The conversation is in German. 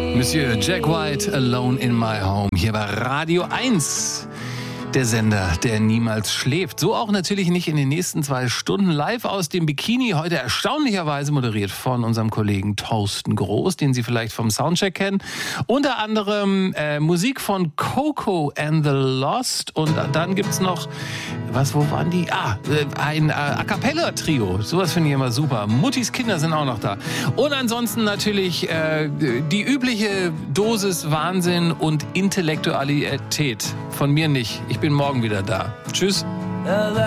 Monsieur Jack White, Alone in My Home, hier bei Radio 1. Der Sender, der niemals schläft. So auch natürlich nicht in den nächsten 2 Stunden live aus dem Bikini. Heute erstaunlicherweise moderiert von unserem Kollegen Thorsten Groß, den Sie vielleicht vom Soundcheck kennen. Unter anderem Musik von Coco and the Lost. Und dann gibt's noch, wo waren die? Ein A Cappella-Trio. Sowas finde ich immer super. Muttis Kinder sind auch noch da. Und ansonsten natürlich die übliche Dosis Wahnsinn und Intellektualität. Von mir nicht. Ich bin morgen wieder da. Tschüss.